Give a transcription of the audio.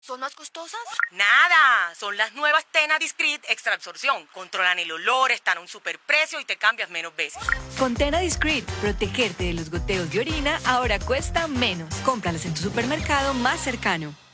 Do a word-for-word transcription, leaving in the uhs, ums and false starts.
¿Son más costosas? Nada, son las nuevas Tena Discreet Extra Absorción. Controlan el olor, están a un superprecio y te cambias menos veces. Con Tena Discreet, protegerte de los goteos de orina ahora cuesta menos. Cómpralas en tu supermercado más cercano.